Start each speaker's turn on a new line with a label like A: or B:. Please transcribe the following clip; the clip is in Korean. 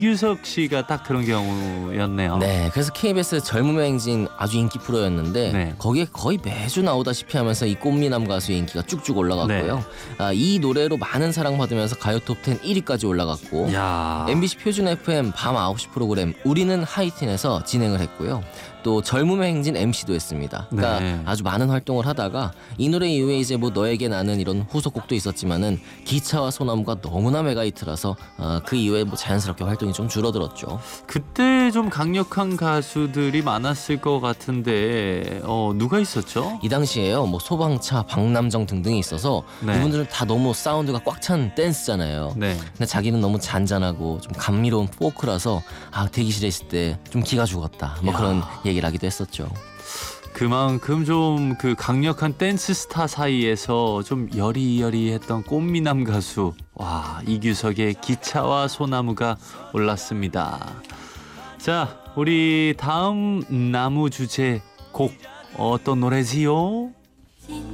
A: 이규석 씨가 딱 그런 경우였네요.
B: 네, 그래서 KBS 젊음의 행진 아주 인기 프로였는데
A: 네.
B: 거기에 거의 매주 나오다시피 하면서 이 꽃미남 가수의 인기가 쭉쭉 올라갔고요.
A: 네.
B: 이 노래로 많은 사랑받으면서 가요 톱10 1위까지 올라갔고
A: 야.
B: MBC 표준 FM 밤 9시 프로그램 우리는 하이틴에서 진행을 했고요. 또 젊음의 행진 MC도 했습니다. 그러니까
A: 네.
B: 아주 많은 활동을 하다가 이 노래 이후에 이제 뭐 너에게 나는 이런 후속곡도 있었지만은 기차와 소나무가 너무나 메가히트라서 그 이후에 뭐 자연스럽게 활동이 좀 줄어들었죠.
A: 그때 좀 강력한 가수들이 많았을 것 같은데 누가 있었죠?
B: 이 당시에요, 뭐 소방차, 박남정 등등이 있어서
A: 네.
B: 이분들은 다 너무 사운드가 꽉 찬 댄스잖아요.
A: 네.
B: 근데 자기는 너무 잔잔하고 좀 감미로운 포크라서 대기실에 있을 때 좀 기가 죽었다. 뭐
A: 야.
B: 그런 얘기를 하기도 했었죠.
A: 그만큼 좀 그 강력한 댄스 스타 사이에서 좀 여리여리했던 꽃미남 가수 이규석의 기차와 소나무가 올랐습니다. 자, 우리 다음 나무 주제 곡 어떤 노래지요?